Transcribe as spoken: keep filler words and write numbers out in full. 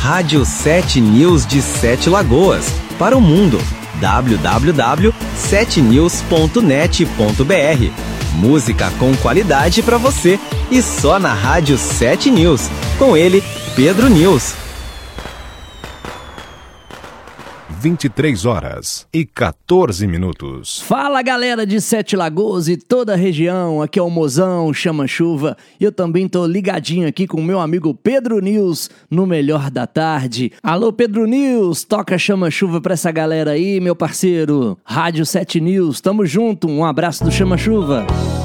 Rádio sete News de Sete Lagoas, para o mundo. w w w ponto sete news ponto net ponto b r. Música com qualidade para você e só na Rádio sete News. Com ele, Pedro News. vinte e três horas e quatorze minutos. Fala, galera de Sete Lagoas e toda a região, aqui é o Mozão, Chama Chuva, e eu também tô ligadinho aqui com o meu amigo Pedro News no Melhor da Tarde. Alô, Pedro News, toca Chama Chuva pra essa galera aí, meu parceiro. Rádio sete News, tamo junto, um abraço do Chama Chuva.